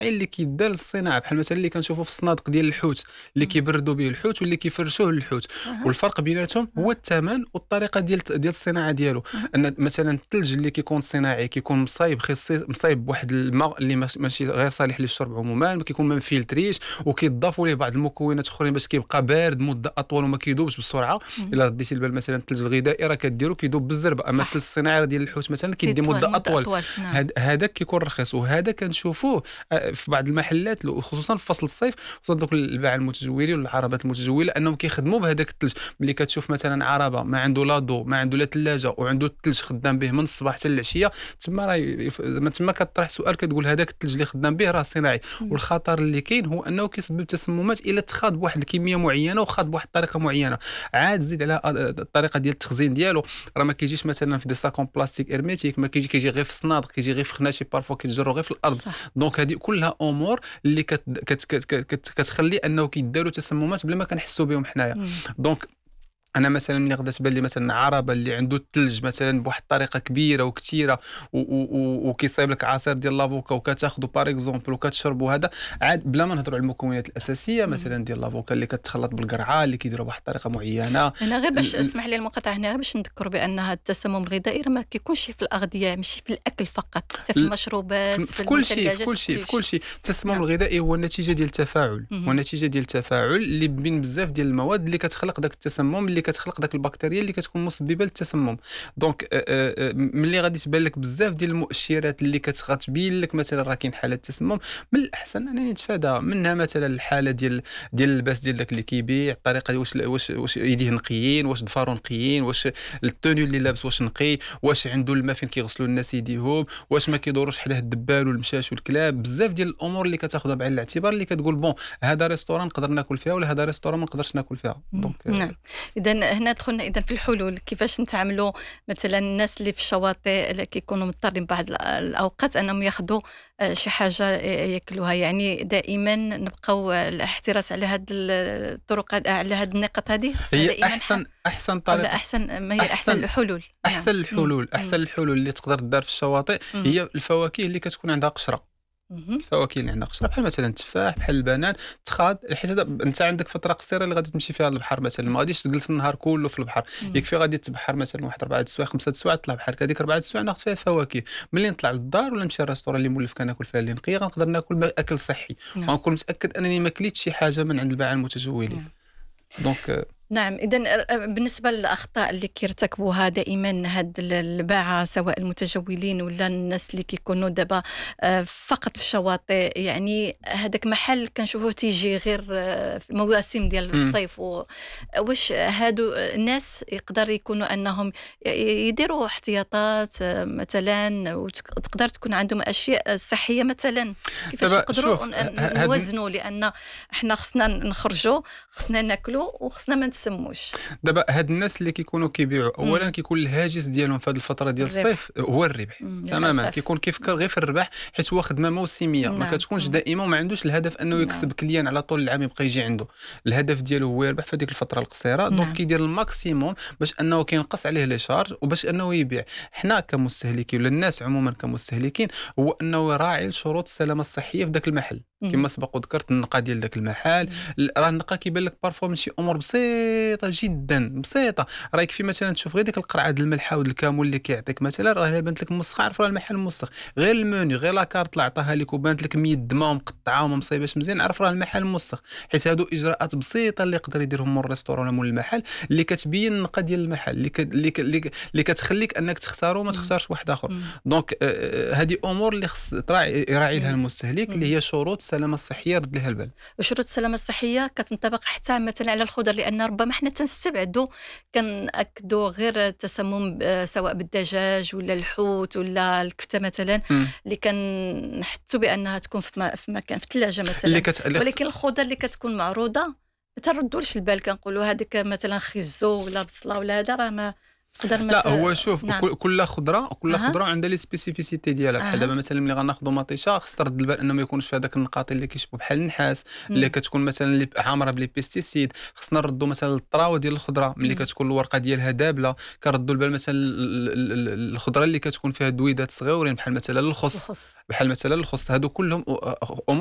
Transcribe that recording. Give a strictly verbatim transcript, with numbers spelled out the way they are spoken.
اللي كيدار للصناعه، بحال مثلا اللي كنشوفوا في الصنادق ديال الحوت اللي إمم. كيبردوا به الحوت واللي كيفرشوه للحوت. أها. والفرق بيناتهم هو آه. الثمن والطريقه ديال ديال الصناعه ديالو. اهم. ان مثلا الثلج اللي كيكون صناعي كيكون مصايب خصي مصايب بواحد الماء اللي ماش- ماشي غير صالح للشرب عموما، ما كيكون ما مفلتريش، وكيضافوا ليه بعض المكونات اخرين باش كيبقى بارد مده اطول وما كيذوبش بسرعه. إمم. الا رديتي البال مثلا الثلج الغذائي راه كديرو كيذوب بالزربه، اما الثلج صح. الصناعي راه ديال الحوت مثلا كيدي تيطول مده مدة اطول. أطول، نعم. هاد هذاك كيكون رخيص، وهذا كنشوفوه آه، في بعض المحلات وخصوصا في فصل الصيف، خصوصا دوك الباعه المتجولين والعربات المتجوله انهم كيخدموا بهذاك الثلج. ملي كتشوف مثلا عربه ما عنده لا ضو ما عنده لا ثلاجه وعنده الثلج خدام به من الصباح حتى للعشيه، تما راه يف- ما تما كطرح سؤال كتقول هذاك الثلج اللي خدام به راه صناعي. إمم. والخطر اللي كاين هو انه كيسبب تسممات الا تخاض بواحد الكميه معينه وخاض بواحد الطريقه معينه. عاد زيد على الطريقه ديال التخزين ديالو، راه ما كيجيش مثلا في دي ساكون بلاستيك ارميتيك، ما كيجي كيجي غير في الصنادق، كيجي غير في خناشي بارفو كيتجروا غير في الارض. صح. دونك هذه كلها امور اللي كت كت كت كت كتخلي انه كيداروا تسممات بلا ما كنحسوا بهم حنايا. إمم. دونك انا مثلا ملي غدا تبان لي مثلا عربه اللي عنده الثلج مثلا بواحد الطريقه كبيره وكثيره و- و- و- وكيصايب لك عصير ديال لافوكا وكتاخذه بار اكزومبل وكتشربوا هذا، عاد بلا ما نهضروا على المكونات الاساسيه إمم. مثلا ديال لافوكا اللي كتخلط بالقرعه اللي كيديروا بواحد الطريقه معينه. هنا غير باش ال- ال- اسمح لي المقاطعة، هنا غير باش نذكروا بأن هذا التسمم الغذائي راه ما كيكونش في الأغذية، ماشي في الأكل فقط، حتى في ال- المشروبات، في في في كل شيء في المثلجات، كل في شيء كل في كل شيء. شيء التسمم نعم. الغذائي هو النتيجه ديال التفاعل، هو اهم. نتيجه ديال التفاعل اللي بين بزاف ديال المواد اللي كتخلق داك التسمم، اللي كتخلق داك البكتيريا اللي كتكون مسببه للتسمم. دونك آه، آه، آه، ملي غادي تبان لك بزاف ديال المؤشرات اللي كتبين لك مثلا راه كاين حاله تسمم، من الاحسن انني نتفادى منها. مثلا الحاله ديال ديال اللباس ديال داك اللي كيبيع، الطريقه واش واش واش يديه نقيين، واش ضفارو نقيين، واش التوني اللي لابس واش نقي، واش عنده الماء فين كيغسلوا الناس يديهم، واش ما كيدوروش حداه الدبان والمشاش والكلاب. بزاف ديال الامور اللي كتاخذها بعين الاعتبار اللي كتقول بون هذا ريستوران نقدر ناكل فيها ولا هذا ريستوران ما نقدرش ناكل فيها. إمم. دونك نعم. إذا هنا دخلنا إذا في الحلول، كيفاش نتعاملوا مثلًا الناس اللي في الشواطئ اللي كيكونوا مضطرين بعض الأ الأوقات أنهم ياخذوا آآ شي حاجة ي ياكلوها، يعني دائمًا نبقاو الاحتراس على هاد ال الطرق هاد على هاد النقط هذه، خصنا هي دائمًا احسن ح احسن أو لا طريقه، أحسن ما هي أحسن احسن الحلول؟ نعم. احسن إمم. الحلول احسن إمم. الحلول اللي تقدر تدار في الشواطئ إمم. هي الفواكه اللي كتكون عندها قشره. اهم. الفواكه اللي عندها قشره بحال مثلا التفاح، بحال البنان، تخاض حيت هذا انت عندك فتره قصيره اللي غادي تمشي فيها للبحر مثلا، ما غاديش تجلس النهار كله في البحر. إمم. يكفي غادي تبحر مثلا واحد اربعه سوايع خمسه سوايع تطلع بحال هذيك اربعه سوايع ناخذ فيها فواكه. ملي نطلع للدار ولا نمشي للريستوران اللي مولف كناكل فيها اللي نقيه، غنقدر ناكل ما- اكل صحي، نعم. غنكون متاكد انني ما كليتش شي حاجه من عند الباعه المتجولين. نعم. دونك آه، نعم. إذا ر بالنسبة للأخطاء اللي كيرتكبوها دائمًا هاد ال الباعة، سواء المتجولين ولا الناس اللي كيكونوا دابا آآ فقط في الشواطئ، يعني هذاك محل كنشوفوه تيجي غير آه، في المواسم ديال امم الصيف و واش هادو الناس يقدر يكونوا أنهم ي يديروا احتياطات آه، مثلًا، وتك تقدر تكون عندهم أشياء صحية مثلًا، كيفاش دابا يقدروا شوف ن ه- ن ه- هاد نوازنوا؟ لأن حنا خصنا نخرجوا، خصنا ناكلوا وخصنا ما نتسموش. دابا هاد الناس اللي كيكونوا كيبيعوا اولا إمم. كيكون الهاجس ديالهم في هذه الفتره ديال الربح. الصيف هو الربح إمم. تماما. للأسف. كيكون كيفكر غير في الربح حيت هو خدمه موسميه ما نعم. كتكونش إمم. دائما وما عندوش الهدف انه نعم. يكسب كليان على طول العام يبقى يجي عنده. الهدف ديالو هو يربح في هذيك الفتره القصيره، دونك نعم. كيدير الماكسيموم باش انه كينقص عليه لي شارج وباش انه يبيع. حنا كمستهلكين ولا الناس عموما كمستهلكين هو انه يراعي شروط السلامه الصحيه في ذاك المحل اهم. كما سبق وذكرت. النقاء ديال ذاك المحل، إمم. ال- راه النقاء كيبان لك بارفو من شي امور بسيطه جدا بسيطه. راه يكفي مثلا تشوف غير ديك القرعه ديال الملحه ود الكمون اللي كيعطيك مثلا، راه الا بانت لك موسخه عرف راه المحل موسخ. غير المونيو غير لاكارت اللي عطاها لك وبانت لك مية دمه ومقطعه وما مصايباش مزيان عرف راه المحل موسخ. حيت هادو اجراءات بسيطه اللي يقدر يديرهم مول الريستوران ولا مول المحل اللي كتبين النقاء ديال المحل اللي ك... اللي, ك... اللي, ك... اللي كتخليك انك تختاره وما إمم. تختارش واحد اخر. إمم. دونك آه، هذه امور اللي خص تراعي يراعي لها إمم. المستهلك إمم. اللي هي شروط السلامه الصحيه رد لها البال. وشروط السلامة الصحية كتنطبق حتى مثلًا على الخضر، لأن ربما حنا تنستبعدوا كنأكدوا غير التسمم ب سواء بالدجاج ولا الحوت ولا الكفتة مثلًا، مم. اللي كنحسوا بأنها تكون في م في مكان في الثلاجة اللي مثلًا، كت... اللي خص... ولكن الخضر اللي كتكون معروضة ما تنردولش البال، كنقولوا هذيك مثلًا خيزو ولا بصلة ولا هذا راه ما تقدر ما لا ت... هو شوف، نعم. كل كل خضره كل اها خضره عندها لي سبيسيفيسيتي ديالها. بحال اها دابا مثلا ملي غناخذوا مطيشه، خص ترد البال انه ما يكونش فيها داك النقاط اللي كيشبهوا بحال النحاس، اللي مم. كتكون مثلا اللي عامره بلي بيستيسيد. خصنا نردوا مثلا الطراوه ديال الخضره ملي مم. كتكون الورقه ديالها دابله. كنردوا البال مثلا ال- ال- ال- الخضره اللي كتكون فيها دويدات صغيورين بحال مثلا الخص، الخص. بحال مثلا الخص. هادو كلهم